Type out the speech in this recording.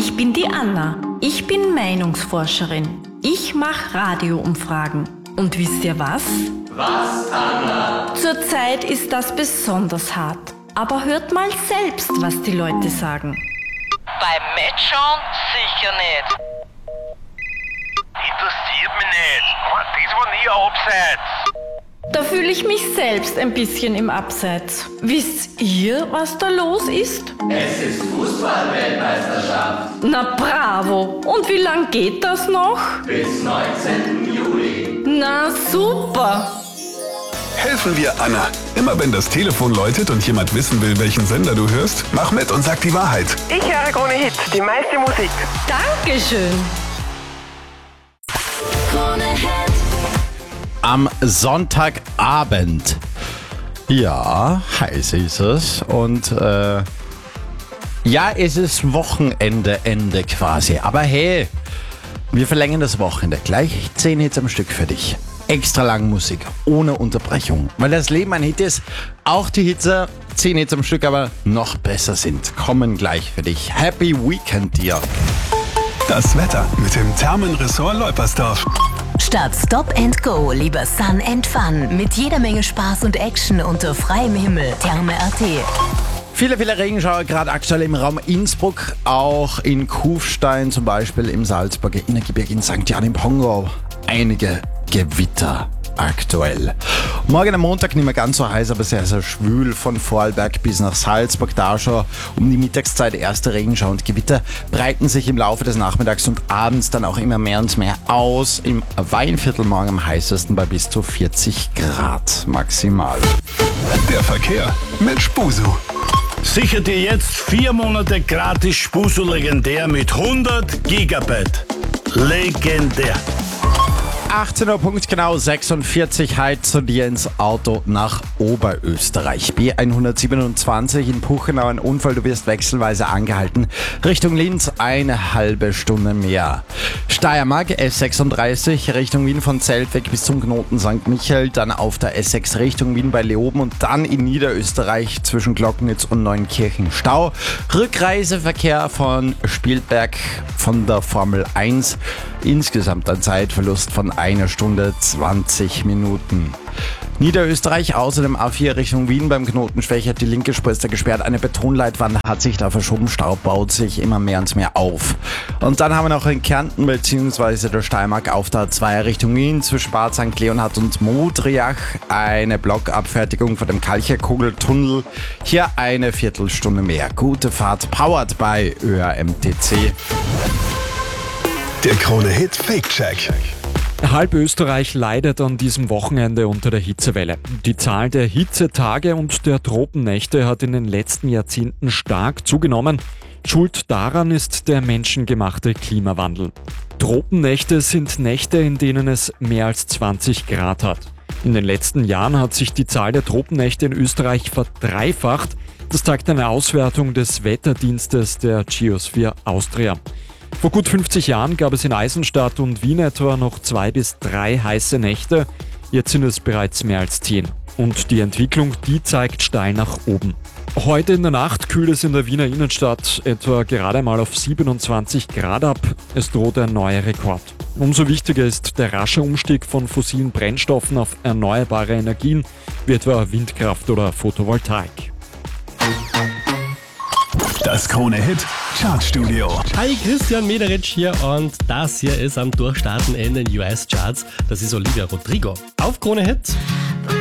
ich bin die Anna. Ich bin Meinungsforscherin. Ich mache Radioumfragen. Und wisst ihr was? Was, Anna? Zurzeit ist das besonders hart. Aber hört mal selbst, was die Leute sagen. Beim Matchschauen sicher nicht. Interessiert mich nicht. Das war nie ein Abseits. Da fühle ich mich selbst ein bisschen im Abseits. Wisst ihr, was da los ist? Es ist Fußball-Weltmeisterschaft. Na bravo! Und wie lang geht das noch? Bis 19. Juli. Na super! Helfen wir Anna. Immer wenn das Telefon läutet und jemand wissen will, welchen Sender du hörst, mach mit und sag die Wahrheit. Ich höre Krone Hit, die meiste Musik. Dankeschön! Am Sonntagabend. Ja, heiß ist es. Und ja, es ist Wochenende, Ende quasi. Aber hey, wir verlängern das Wochenende. Gleich 10 Hits am Stück für dich. Extra lang Musik, ohne Unterbrechung. Weil das Leben ein Hit ist, auch die Hits, 10 Hits am Stück, aber noch besser sind. Kommen gleich für dich. Happy Weekend dir. Das Wetter mit dem Thermenressort Leupersdorf. Statt Stop and Go lieber Sun and Fun mit jeder Menge Spaß und Action unter freiem Himmel. Therme.at. Viele Regenschauer gerade aktuell im Raum Innsbruck, auch in Kufstein zum Beispiel, im Salzburger Innergebirge, in St. Jan im Pongau. Einige Gewitter aktuell. Morgen am Montag nicht mehr ganz so heiß, aber sehr, sehr schwül von Vorarlberg bis nach Salzburg. Da schon um die Mittagszeit erste Regenschauer und Gewitter breiten sich im Laufe des Nachmittags und abends dann auch immer mehr und mehr aus. Im Weinviertel morgen am heißesten bei bis zu 40 Grad maximal. Der Verkehr mit Spusu. Sicher dir jetzt 4 Monate gratis Spusu legendär mit 100 Gigabyte. Legendär. 18 Uhr punktgenau 46 heute zu dir ins Auto nach Oberösterreich. B127 in Puchenau, ein Unfall, du wirst wechselweise angehalten. Richtung Linz eine halbe Stunde mehr. Steiermark S36 Richtung Wien von Zeltweg bis zum Knoten St. Michael, dann auf der S6 Richtung Wien bei Leoben und dann in Niederösterreich zwischen Glocknitz und Neunkirchen Stau. Rückreiseverkehr von Spielberg von der Formel 1. Insgesamt ein Zeitverlust von 1 Stunde 20 Minuten. Niederösterreich, außerdem A4 Richtung Wien beim Knoten Schwächert, die linke Spur ist da gesperrt. Eine Betonleitwand hat sich da verschoben, Staub baut sich immer mehr und mehr auf. Und dann haben wir noch in Kärnten bzw. der Steiermark auf der A2 Richtung Wien zwischen Bad St. Leonhard und Modriach eine Blockabfertigung von dem Kalcherkugeltunnel. Hier eine Viertelstunde mehr. Gute Fahrt, powered by ÖAMTC. Der Krone Hit Fake Check. Halb Österreich leidet an diesem Wochenende unter der Hitzewelle. Die Zahl der Hitzetage und der Tropennächte hat in den letzten Jahrzehnten stark zugenommen. Schuld daran ist der menschengemachte Klimawandel. Tropennächte sind Nächte, in denen es mehr als 20 Grad hat. In den letzten Jahren hat sich die Zahl der Tropennächte in Österreich verdreifacht. Das zeigt eine Auswertung des Wetterdienstes der Geosphere Austria. Vor gut 50 Jahren gab es in Eisenstadt und Wien etwa noch 2 bis 3 heiße Nächte. Jetzt sind es bereits mehr als 10. Und die Entwicklung, die zeigt steil nach oben. Heute in der Nacht kühlt es in der Wiener Innenstadt etwa gerade mal auf 27 Grad ab. Es droht ein neuer Rekord. Umso wichtiger ist der rasche Umstieg von fossilen Brennstoffen auf erneuerbare Energien, wie etwa Windkraft oder Photovoltaik. Das Krone Hit Chartstudio. Hi, Christian Mederitsch hier und das hier ist am Durchstarten in den US-Charts. Das ist Olivia Rodrigo. Auf Krone Hit.